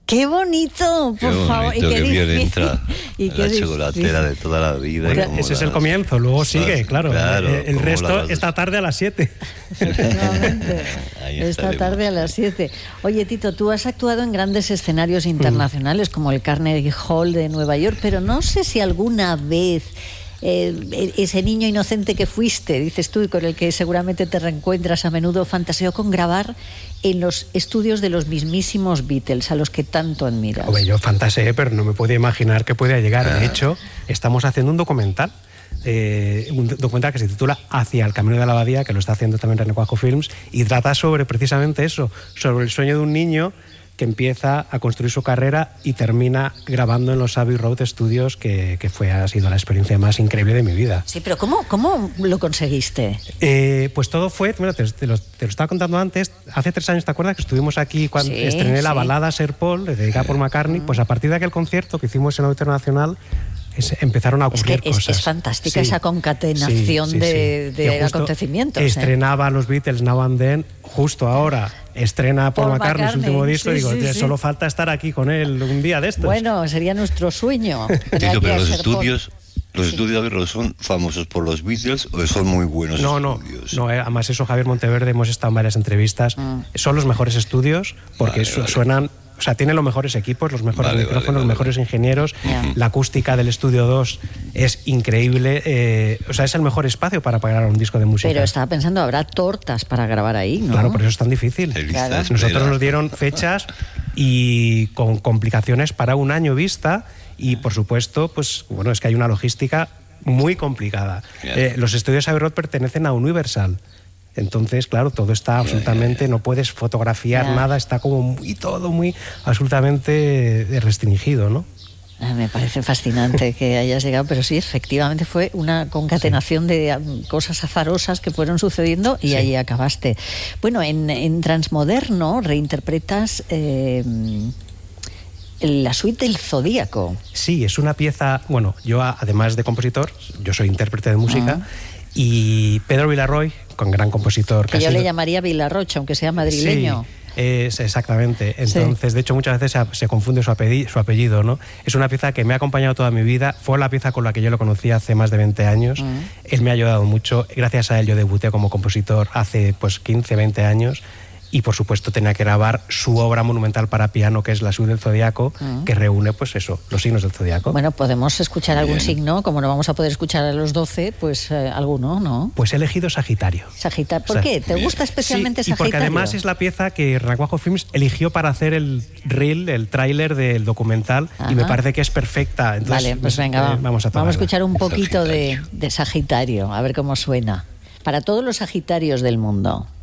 ¡Qué bonito! Por favor. Y qué bien entra y la chocolatera de toda la vida. Bueno, ese es el comienzo, luego sigue, claro. El resto esta tarde a las 7. Efectivamente, esta tarde a las 7. Oye, Tito, tú has actuado en grandes escenarios internacionales como el Carnegie Hall de Nueva York, pero no sé si alguna vez ese niño inocente que fuiste, dices tú, y con el que seguramente te reencuentras a menudo, fantaseó con grabar en los estudios de los mismísimos Beatles, a los que tanto admiras. Hombre, yo fantaseé, pero no me podía imaginar que podía llegar. De hecho, estamos haciendo un documental que se titula Hacia el camino de la abadía, que lo está haciendo también René Cuajo Films, y trata sobre precisamente eso, sobre el sueño de un niño que empieza a construir su carrera y termina grabando en los Abbey Road Studios, que ha sido la experiencia más increíble de mi vida. Sí, pero ¿cómo lo conseguiste? Pues todo fue, bueno, te lo estaba contando antes, hace 3 años, ¿te acuerdas que estuvimos aquí cuando estrené la balada Sir Paul, dedicada a Paul McCartney? Pues a partir de aquel concierto que hicimos en el Auditorio Nacional, empezaron a ocurrir cosas. Es fantástica esa concatenación de acontecimientos. Estrenaba los Beatles Now and Then, justo ahora estrena Paul McCartney su último disco, y digo, solo falta estar aquí con él un día de estos. Bueno, sería nuestro sueño. Pero los estudios de Abbey Road son famosos por los Beatles o son muy buenos estudios. No, además eso, Javier Monteverde, hemos estado en varias entrevistas, son los mejores estudios porque suenan... O sea, tiene los mejores equipos, los mejores micrófonos, los mejores ingenieros. La acústica del estudio 2 es increíble. O sea, es el mejor espacio para grabar un disco de música. Pero estaba pensando, habrá tortas para grabar ahí, ¿no? Claro, por eso es tan difícil. Claro. Nosotros nos dieron fechas y con complicaciones para un año vista. Y, por supuesto, pues bueno, es que hay una logística muy complicada. Los estudios Abbey Road pertenecen a Universal. Entonces, claro, todo está absolutamente, no puedes fotografiar nada, está como todo muy absolutamente restringido, ¿no? Me parece fascinante que hayas llegado, pero sí, efectivamente fue una concatenación de cosas azarosas que fueron sucediendo y ahí acabaste. Bueno, en Transmoderno reinterpretas la suite del Zodíaco. Sí, es una pieza, bueno, yo además de compositor, yo soy intérprete de música, y Pedro Villarroy, con gran compositor. Que yo le llamaría Vilarrocha, aunque sea madrileño. Sí, exactamente. Entonces, de hecho, muchas veces se confunde su apellido, ¿no? Es una pieza que me ha acompañado toda mi vida. Fue la pieza con la que yo lo conocí hace más de 20 años. Él me ha ayudado mucho. Gracias a él yo debuté como compositor hace 15, 20 años. Y, por supuesto, tenía que grabar su obra monumental para piano, que es la suite del Zodíaco, que reúne, pues eso, los signos del Zodíaco. Bueno, podemos escuchar algún signo, como no vamos a poder escuchar a los 12, pues alguno, ¿no? Pues he elegido Sagitario. Sagitario. ¿Por qué? ¿Te gusta especialmente Sagitario? Y porque además es la pieza que René Cuajo Films eligió para hacer el reel, el tráiler del documental, y me parece que es perfecta. Entonces, vale, pues venga, vamos a escuchar un poquito Sagitario. de Sagitario, a ver cómo suena. Para todos los Sagitarios del mundo.